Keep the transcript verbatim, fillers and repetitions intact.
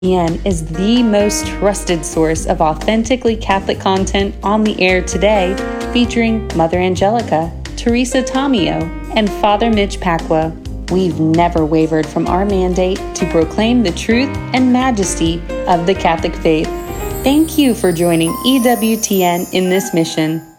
E N is the most trusted source of authentically Catholic content on the air today, featuring Mother Angelica, Teresa Tomeo, and Father Mitch Pacwa. We've never wavered from our mandate to proclaim the truth and majesty of the Catholic faith. Thank you for joining E W T N in this mission.